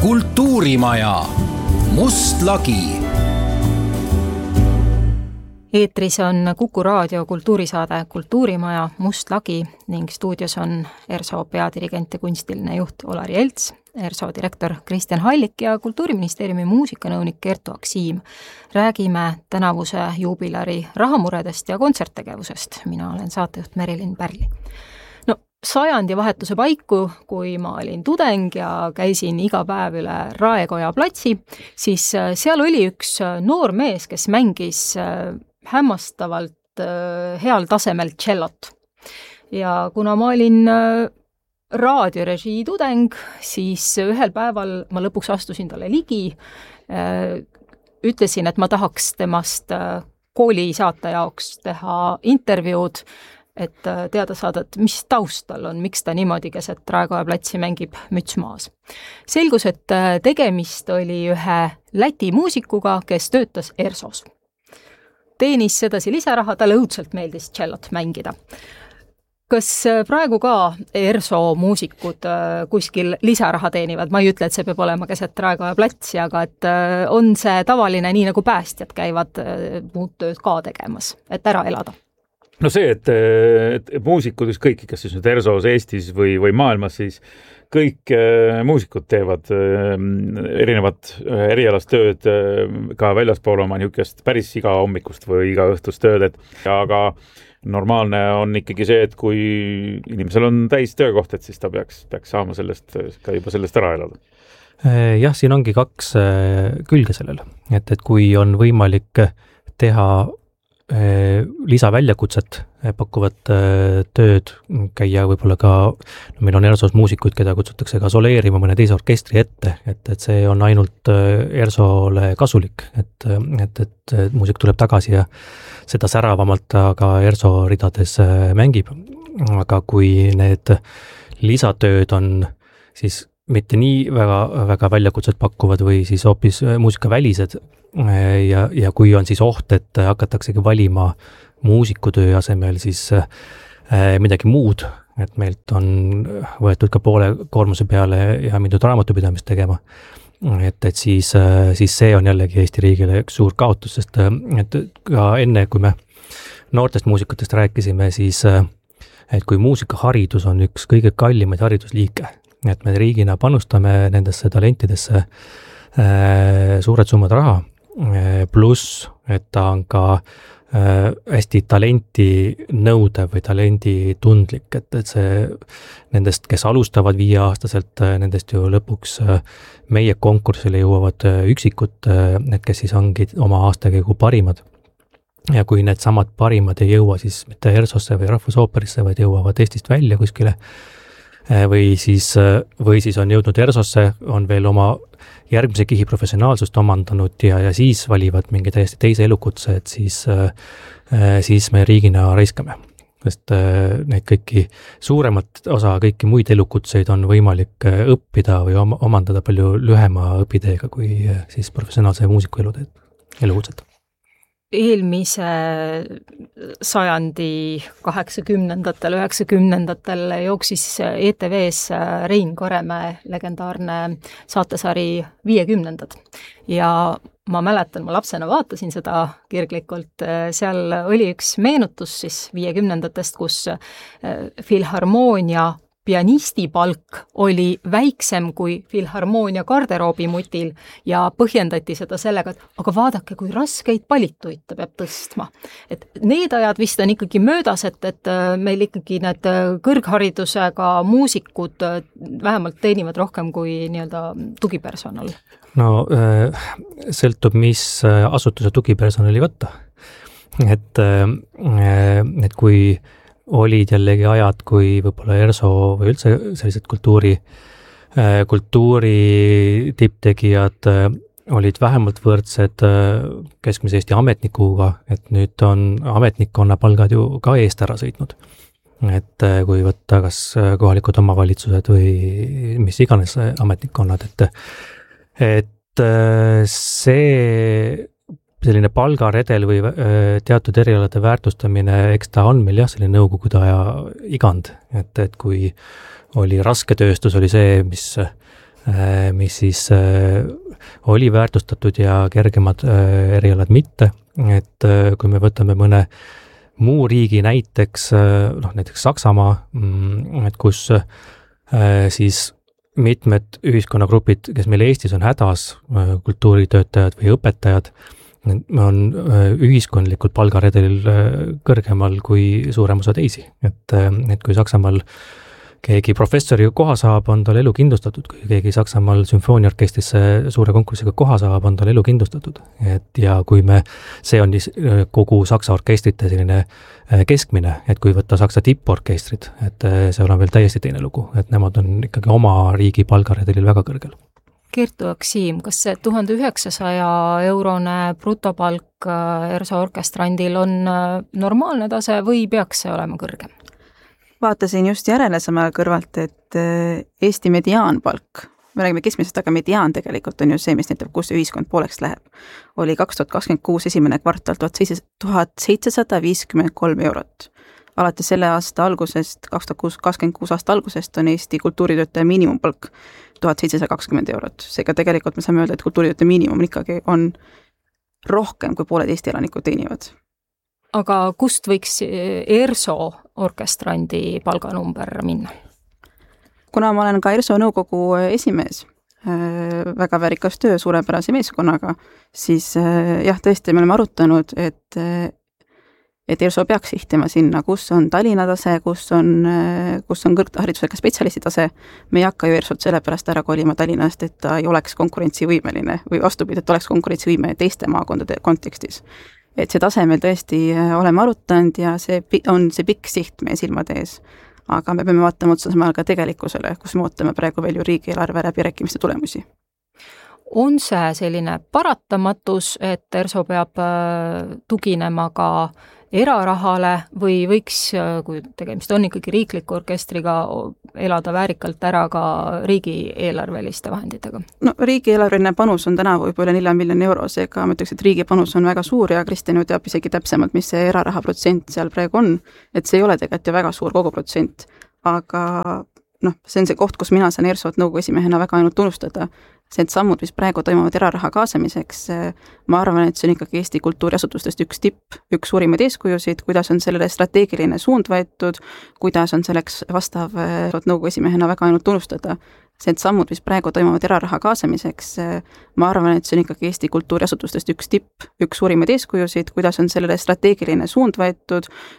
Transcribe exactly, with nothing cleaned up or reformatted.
Kultuurimaja Must lagi. Eetris on Kuku raadio kultuurisaade Kultuurimaja Must lagi ning stuudios on ERSO peadirigent ja kunstiline juht Olari Elts, ERSO direktor Kristjan Hallik ja Kultuuriministeeriumi muusikanõunik Kertu Aksiim. Räägime tänavuse juubilari rahamuredest ja kontserttegevusest. Mina olen saatejuht Merilin Pärli. No, sajandi vahetuse paiku, kui ma olin tudeng ja käisin iga päev üle Raekoja platsi, siis seal oli üks noor mees, kes mängis hämmastavalt heal tasemel tšellot. Ja kuna ma olin raadiorežii tudeng, siis ühel päeval ma lõpuks astusin talle ligi, ütlesin, et ma tahaks temast kooli saate jaoks teha intervjuud, et teada saada, et mis taust tal on, miks ta niimoodi keset Raekoja platsi mängib müts maas. Selgus, et tegemist oli ühe Läti muusikuga, kes töötas ERSOs. Teenis sedasi lisaraha, talle õudselt meeldis tšellot mängida. Kas praegu ka ERSO muusikud kuskil lisaraha teenivad? Ma ei ütle, et see peab olema keset Raekoja platsi, aga et on see tavaline, nii nagu päästjad käivad muud tööd ka tegemas, et ära elada? No see, et, et muusikud, kõik, kas siis nüüd ERSOs, Eestis või, või maailmas, siis kõik äh, muusikud teevad äh, erinevat äh, erialast tööd äh, ka väljaspool oma niisugust päris iga hommikust või iga õhtust tööd, et aga normaalne on ikkagi see, et kui inimesel on täis töökoht, et siis ta peaks, peaks saama sellest, ka juba sellest ära elada. Jah, siin ongi kaks külge sellel, et, et kui on võimalik teha lisaväljakutset pakuvat tööd, käia võib-olla ka, no meil on ERSOs muusikuid, keda kutsutakse ka soleerima mõne teise orkestri ette, et, et see on ainult ERSOle kasulik, et, et, et muusik tuleb tagasi ja seda säravamalt ta ka ERSO ridades mängib, aga kui need lisatööd on siis mitte nii väga, väga väljakutset pakkuvad või siis hoopis muusikavälised ja, ja kui on siis oht, et hakataksegi valima muusikutöö asemel siis midagi muud, et meilt on võetud ka poole koormuse peale ja mindud raamatupidamist tegema, et, et siis, siis see on jällegi Eesti riigile üks suur kaotus, sest et ka enne, kui me noortest muusikutest rääkisime, siis et kui muusikaharidus on üks kõige kallimaid haridusliike, et me riigina panustame nendesse talentidesse äh, suured summad raha, äh, pluss, et ta on ka äh, hästi talenti nõudev või talendi tundlik, et, et see nendest, kes alustavad viieaastaselt, nendest ju lõpuks äh, meie konkursile jõuavad äh, üksikud, äh, need, kes siis ongi oma aastakäigu parimad. Ja kui need samad parimad ei jõua siis mitte ERSOsse või Rahvusooperisse, vaid jõuavad Eestist välja kuskile, või siis, või siis on jõudnud ERSOsse, on veel oma järgmise kihi professionaalsust omandanud ja, ja siis valivad mingi täiesti teise elukutse, et siis, siis me riigina raiskame. Sest neid kõiki suuremat osa, kõiki muid elukutseid on võimalik õppida või omandada palju lühema õpiteega kui siis professionaalse muusiku eluteed, elukutset. Eelmise sajandi kaheksakümnendatel, üheksakümnendatel jooksis E T V-s Rein Koremäe legendaarne saatesari viiekümnendad. Ja ma mäletan, ma lapsena vaatasin seda kirglikult, seal oli üks meenutus siis viiekümnendatest, kus filharmoonia pianisti palk oli väiksem kui filharmoonia garderoobimutil ja põhjendati seda sellega, et aga vaadake, kui raskeid palituid ta peab tõstma. Et need ajad vist on ikkagi möödas, et, et meil ikkagi need kõrgharidusega muusikud vähemalt teenivad rohkem kui nii-öelda tugipersonal. No sõltub, mis asutuse tugipersonali võtta. Et, et kui olid jällegi ajad, kui võib-olla ERSO või üldse sellised kultuuri, kultuuri tipptegijad olid vähemalt võrdsed keskmise Eesti ametnikuga, et nüüd on ametnikkonna palgad ju ka eest ära sõitnud. Et kui võtta kas kohalikud omavalitsused või mis iganes ametnikkonnad, et, et see selline palgaredel või teatud erialade väärtustamine, eks ta on meil jah, selline nõukogude aja igand, et, et kui oli rasketööstus, oli see, mis mis siis oli väärtustatud ja kergemad erialad mitte, et kui me võtame mõne muu riigi näiteks, noh näiteks Saksamaa, et kus siis mitmed ühiskonnagrupid, kes meil Eestis on hädas, kultuuritöötajad või õpetajad, on ühiskondlikult palgaredelil kõrgemal kui suurem osa teisi. Et, et kui Saksamaal keegi professori koha saab, on tal elu kindlustatud, kui keegi Saksamaal sümfooniaorkestrisse suure konkursiga koha saab, on tal elu kindlustatud. Et ja kui me, see on kogu Saksa orkestrite selline keskmine, et kui võtta Saksa tipporkestrid, et seal on veel täiesti teine lugu, et nemad on ikkagi oma riigi palgaredelil väga kõrgel. Kertu Aksim, kas see tuhande üheksasaja eurone brutopalk ERSO orkestrandil on normaalne tase või peaks see olema kõrgem? Vaatasin just järele sama kõrvalt, et Eesti mediaanpalk, me räägime keskmisest, aga mediaan tegelikult on ju see, mis näitab, kus ühiskond pooleks läheb, oli kaks tuhat kakskümmend kuus esimene kvartal tuhat seitsesada viiskümmend kolm eurot. Alates selle aasta algusest, kaks tuhat kakskümmend kuus aasta algusest on Eesti kultuuritöötaja miinimumpalk tuhat seitsesada kakskümmend eurot. Seega tegelikult me saame öelda, et kultuuritöötaja miinimum ikkagi on rohkem kui pooled Eesti elanikud teenivad. Aga kust võiks ERSO orkestrandi palganumber minna? Kuna ma olen ka ERSO nõukogu esimees, väga väärikas töö suurepärase meeskonnaga, siis jah, tõesti me oleme arutanud, et et ERSO peaks sihtima sinna, kus on Tallinna tase, kus on, kus on kõrgharidusega spetsialisti tase. Me ei hakka ju ERSOt sellepärast ära kolima Tallinnast, et ta ei oleks konkurentsivõimeline või vastupidi, et oleks konkurentsivõimeline teiste maakondade kontekstis. Et see tase meil tõesti oleme arutanud ja see on see pikk siht meie silmade ees. Aga me peame vaatama otsa samal ka tegelikkusele, kus me ootame praegu veel ju riigieelarve läbirääkimiste tulemusi. On see selline paratamatus, et ERSO peab tuginema ka erarahale või võiks, kui tegemist on ikkagi riikliku orkestriga, elada väärikalt ära ka riigieelarveliste vahenditega? No riigieelarveline panus on tänavu juba üle nelja miljoni euro, seega ma ütleks, et riigi panus on väga suur ja Kristjan ju teab isegi täpsemalt, mis see eraraha protsent seal praegu on, et see ei ole tegelikult ju väga suur kogu protsent, aga noh, see on see koht, kus mina saan ERSO-t nõukogu esimehena väga ainult tunnustada. See sammud, mis praegu toimuvad eraraha kaasamiseks, ma arvan, et see on ikkagi Eesti kultuuriasutustest üks tipp, üks suurimaid eeskujusid, kuidas on sellele strateegiline suund võetud, kuidas on selleks vastav nõukogu esimehena väga ainult tunnustada. See sammud, mis praegu toimuvad eraraha kaasamiseks, ma arvan, et see on ikkagi Eesti kultuuriasutustest üks tipp, üks suurimaid eeskujusid, kuidas on sellele strateegiline suund võetud,